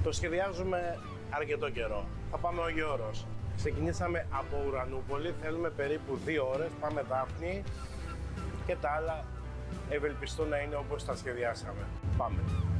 Το σχεδιάζουμε αρκετό καιρό. Θα πάμε ο Γιώρος. Ξεκινήσαμε από Ουρανούπολη, θέλουμε περίπου 2 ώρες, πάμε Δάφνη και τα άλλα ευελπιστώ να είναι όπως τα σχεδιάσαμε. Πάμε.